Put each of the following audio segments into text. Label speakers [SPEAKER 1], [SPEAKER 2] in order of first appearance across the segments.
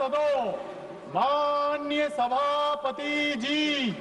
[SPEAKER 1] सभासदों, माननीय सभापति जी,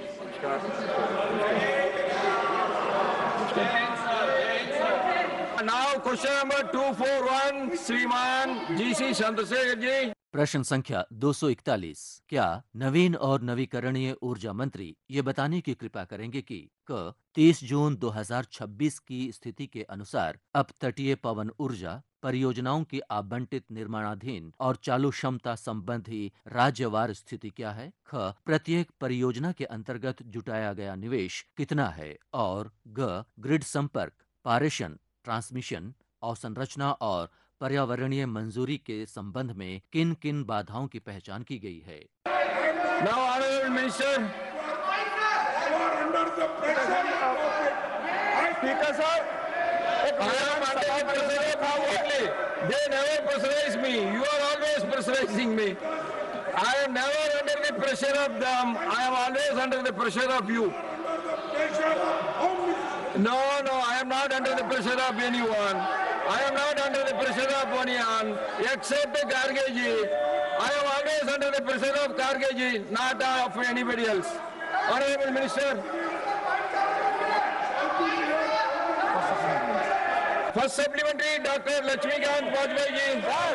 [SPEAKER 2] Now question number 241, श्रीमान GC चंद्रशेखर जी।
[SPEAKER 3] प्रश्न संख्या 241। क्या नवीन और नवीकरणीय ऊर्जा मंत्री ये बताने की कृपा करेंगे कि 30 जून 2026 की स्थिति के अनुसार अब तटीय पवन ऊर्जा परियोजनाओं की आवंटित निर्माणाधीन और चालू क्षमता संबंधी राज्यवार स्थिति क्या है? ख प्रत्येक परियोजना के अंतर्गत जुटाया गया निवेश कितना है? और ग ग्रिड संपर्क, पारेषण, ट्रांसमिशन, अवसंरचना और पर्यावरणीय मंजूरी के संबंध में किन किन बाधाओं की पहचान की गई है?
[SPEAKER 2] Now honorable minister,
[SPEAKER 1] स्पीकर साहब,
[SPEAKER 2] I am under the pressure of you only. They never pressurize me. You are always pressurizing me. I am never under the pressure of them. I am always under the pressure of you. No, I am not under the pressure of anyone. I am not under the pressure of anyone except Karge ji. I am always under the pressure of Karge ji, not of anybody else. Honorable Minister. First supplementary, Dr. Lakshmikant Vajpayee ji. Sir.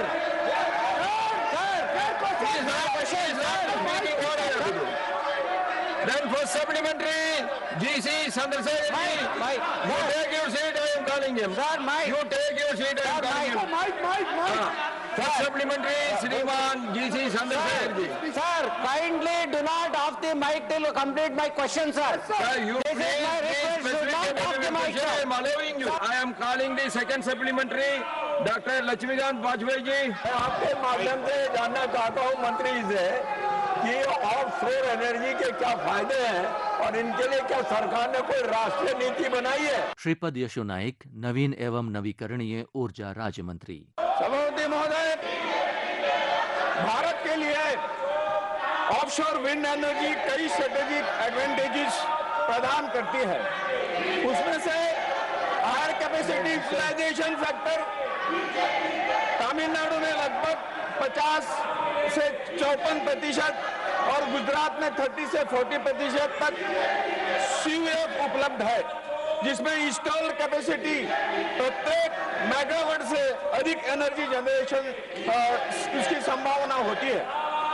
[SPEAKER 2] He is not speaking what I have to do. Then first supplementary, GC Chandrasekhar ji. You take your seat, I am calling him.
[SPEAKER 4] Sir, Mike.
[SPEAKER 2] You take your seat, I am calling him.
[SPEAKER 1] Mike.
[SPEAKER 2] First supplementary, Shriman GC Chandrasekhar ji.
[SPEAKER 4] Sir, kindly do not off the mic till you complete my question, sir.
[SPEAKER 2] Sir, you
[SPEAKER 4] This is my request, do not off the mic,
[SPEAKER 2] I
[SPEAKER 4] sir.
[SPEAKER 2] am allowing you. I am calling the second supplementary, Dr. Lakshmikant Vajpayee ji.
[SPEAKER 1] आपके माध्यम से जानना चाहता हूँ मंत्री से कि of शोर एनर्जी के क्या फायदे हैं और इनके लिए क्या सरकार ने कोई राष्ट्रीय नीति बनाई है?
[SPEAKER 3] श्रीपद यशो नाइक, नवीन एवं नवीकरणीय ऊर्जा राज्य मंत्री।
[SPEAKER 1] सभापति महोदय, भारत के लिए ऑफशोर विंड एनर्जी कई स्ट्रेटेजिक एडवांटेजेस प्रदान करती है। उसमें से higher capacity utilisation factor Tamil Nadu में लगभग 50 से 54% और गुजरात में 30 से 40% तक सीयूएफ उपलब्ध है, जिसमें इंस्टॉल्ड कैपेसिटी प्रत्येक मेगावाट से अधिक एनर्जी जनरेशन उसकी संभावना होती है।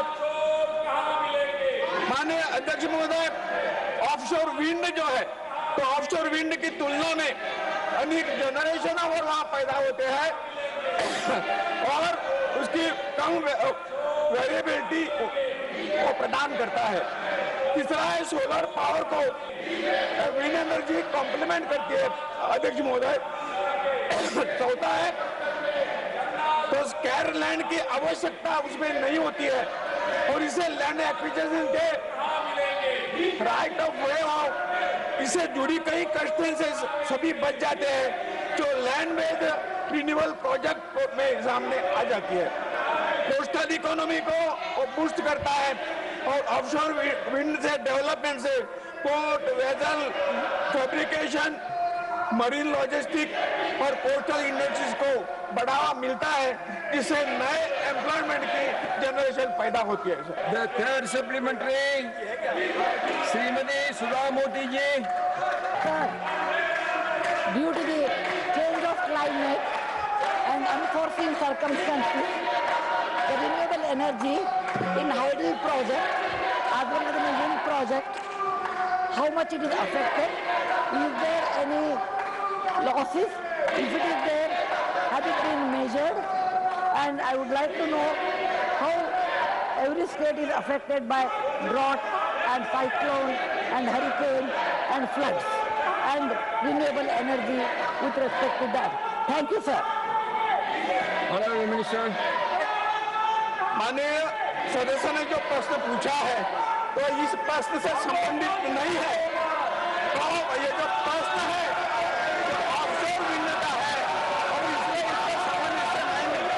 [SPEAKER 1] माननीय अध्यक्ष महोदय, ऑफशोर विंड जो है, तो ऑफशोर विंड की तुलना में अधिक जनरेशन और वहां पैदा होते हैं और उसकी कम वेरिएबिलिटी को प्रदान करता है। तीसरा है सोलर पावर को विंड एनर्जी कॉम्प्लीमेंट करती है अध्यक्ष महोदय। चौथा है तो स्कैर लैंड की आवश्यकता उसमें नहीं होती है और इसे लैंड एक्विजिशन के राइट ऑफ वे ऑफ इससे जुड़ी कई कंस्ट्रेंट्स सभी बच जाते हैं जो लैंड बेस्ड रिन्यूएबल प्रोजेक्ट में सामने आ जाती है। कोस्टल इकोनॉमी को बूस्ट करता है और ऑफशोर विंड से डेवलपमेंट से port, vessel, fabrication, marine logistic और कोस्टल इंडस्ट्रीज को बढ़ावा मिलता है, जिससे नए एम्प्लॉयमेंट की जनरेशन पैदा होती है।
[SPEAKER 2] The third supplementary, श्रीमती सुधा मोती जी।
[SPEAKER 5] Sir, due to the change of climate and unforeseen circumstances, the renewable energy in Hydel project as well as in the wind project, how much it is affected? Is there any losses? If it is there, has it been measured? And I would like to know how every state is affected by drought and cyclone and hurricane and floods and renewable energy with respect to that. Thank you, sir.
[SPEAKER 2] Honorable Minister.
[SPEAKER 1] माननीय सदस्य ने जो प्रश्न पूछा है तो इस प्रश्न से संबंधित नहीं है। तो ये जो प्रश्न है जो ऑफशोर विंड का है और इसलिए इसके संबंध से नहीं है।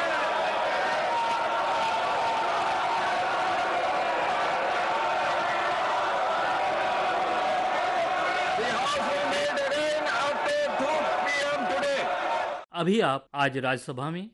[SPEAKER 2] The House will meet again after 2 p.m. today.
[SPEAKER 6] अभी आप आज राज्यसभा में